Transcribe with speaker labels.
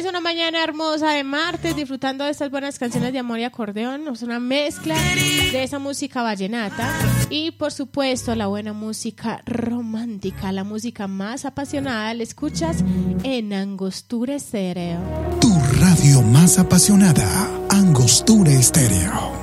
Speaker 1: Es una mañana hermosa de martes, disfrutando de estas buenas canciones de amor y acordeón. Es una mezcla de esa música vallenata y, por supuesto, la buena música romántica, la música más apasionada. La escuchas en Angostura Estéreo.
Speaker 2: Tu radio más apasionada, Angostura Estéreo.